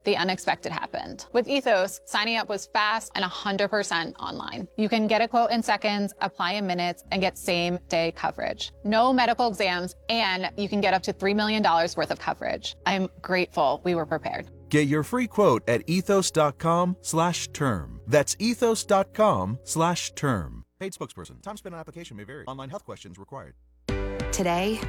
the unexpected happened. With Ethos, signing up was fast and 100% online. You can get a quote in seconds, apply in minutes, and get same-day coverage. No medical exams, and you can get up to $3 million worth of coverage. I'm grateful we were prepared. Get your free quote at ethos.com/term. That's ethos.com/term. Paid spokesperson. Time spent on application may vary. Online health questions required. Today,